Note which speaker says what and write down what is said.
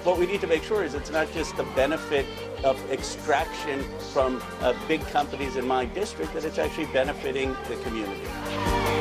Speaker 1: what we need to make sure is it's not just the benefit of extraction from big companies in my district, that it's actually benefiting the community.